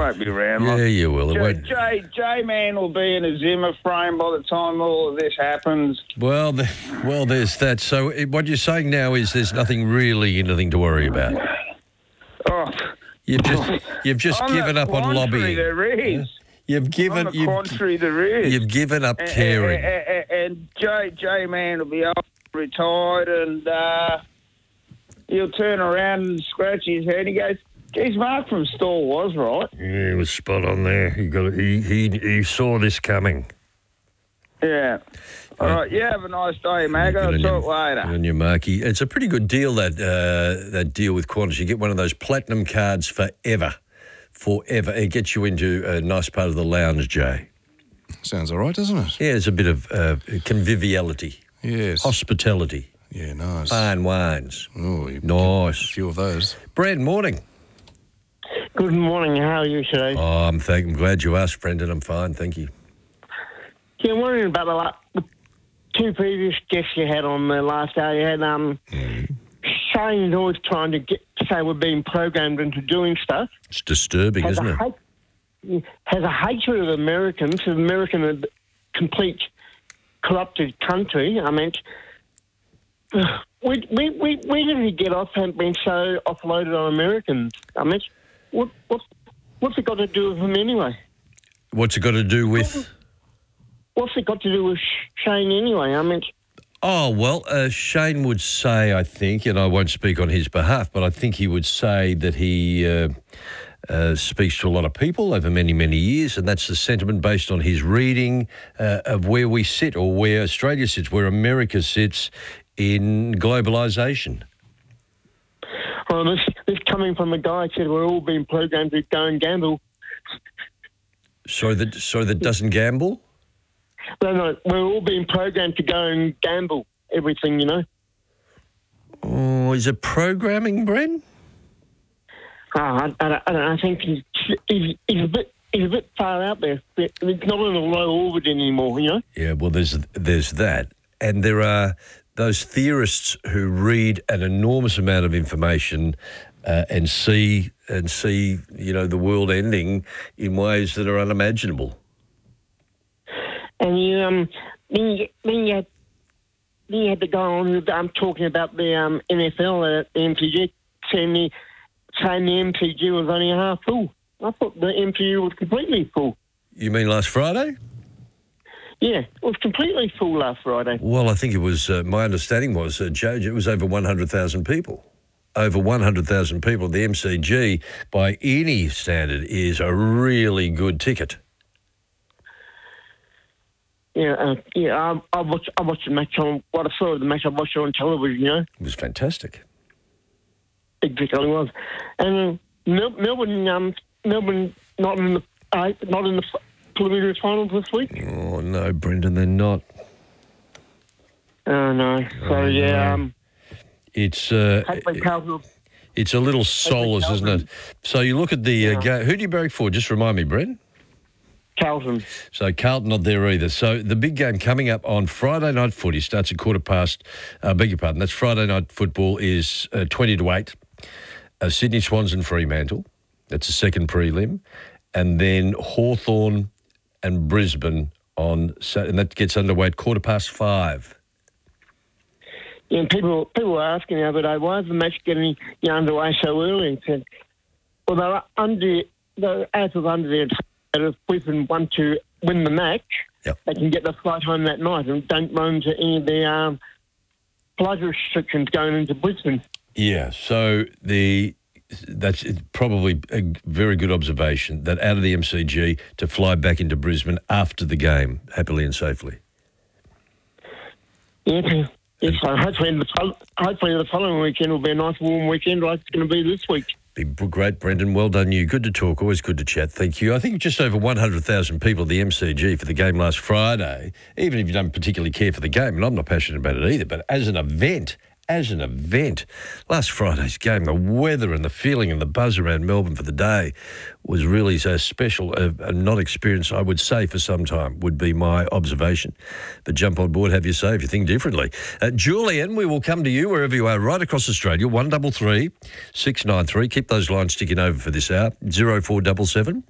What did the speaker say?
won't be around. Yeah, you will. It won't. J-Man will be in a Zimmer frame by the time all of this happens. Well, there's that. So what you're saying now is there's nothing to worry about. Oh, You've just given up on lobbying. There is. You've given On the contrary, there is. You've given up caring. And J-Man will be retired, and he'll turn around and scratch his head. He goes, "Geez, Mark from Stall was right." Yeah, he was spot on there. He saw this coming. Yeah. All right. You have a nice day, Mag. I'll talk later. On your Marky. It's a pretty good deal, that deal with Qantas. You get one of those platinum cards forever. It gets you into a nice part of the lounge, Jay. Sounds all right, doesn't it? Yeah, there's a bit of conviviality. Yes. Hospitality. Yeah, nice. Fine wines. Oh, nice. A few of those. Brad, morning. Good morning. How are you today? Oh, I'm glad you asked, Brendan. I'm fine, thank you. Yeah, I'm wondering about the two previous guests you had on the last hour. You had Shane's always trying to say we're being programmed into doing stuff. It's disturbing, isn't it? Has a hatred of Americans. American a complete corrupted country. I mean, where did he get off and been so offloaded on Americans? I mean, what's it got to do with him anyway? What's it got to do with? What's it got to do with Shane anyway? I mean... Oh, well, Shane would say, I think, and I won't speak on his behalf, but I think he would say that he speaks to a lot of people over many, many years, and that's the sentiment based on his reading of where we sit, or where Australia sits, where America sits in globalisation. Well, this coming from a guy who said we're all being programmed to go and gamble. So that doesn't gamble? No, we're all being programmed to go and gamble everything, you know. Oh, is it programming, Bren? I think he's a bit far out there. He's not in a low orbit anymore, you know. Yeah, well, there's that, and there are those theorists who read an enormous amount of information and see the world ending in ways that are unimaginable. And then you had the guy on talking about the NFL at the MCG, saying the MCG was only half full. I thought the MCG was completely full. You mean last Friday? Yeah, it was completely full last Friday. Well, I think it was, my understanding was, Judge, it was over 100,000 people. Over 100,000 people. The MCG, by any standard, is a really good ticket. Yeah, I watched the match on. What I saw of the match, I watched it on television. You know, it was fantastic. Exactly, it was. And Melbourne, not in the preliminary finals this week. Oh no, Brendan, they're not. Oh no. So yeah, it's a little soulless, isn't it? So you look at the game. Who do you barrack for? Just remind me, Brendan. Carlton. So Carlton not there either. So the big game coming up on Friday night footy starts at 15:15. Beg your pardon. That's Friday night football is 20-8. Sydney Swans and Fremantle. That's the second prelim. And then Hawthorn and Brisbane on Saturday. And that gets underway at 5:15. Yeah, people were asking the other day, why is the match getting underway so early? And said, well, as of under their if Brisbane want to win the match, they can get the flight home that night and don't run into any of the flight restrictions going into Brisbane. Yeah, so that's probably a very good observation, that out of the MCG to fly back into Brisbane after the game, happily and safely. Yeah, so hopefully the following weekend will be a nice warm weekend like it's going to be this week. Be great, Brendan. Well done you. Good to talk. Always good to chat. Thank you. I think just over 100,000 people at the MCG for the game last Friday, even if you don't particularly care for the game, and I'm not passionate about it either, but as an event, last Friday's game, the weather and the feeling and the buzz around Melbourne for the day was really so special, a not experience, I would say, for some time, would be my observation. But jump on board, have your say if you think differently. Julian, we will come to you wherever you are right across Australia, 133 693. Keep those lines sticking over for this hour, 0477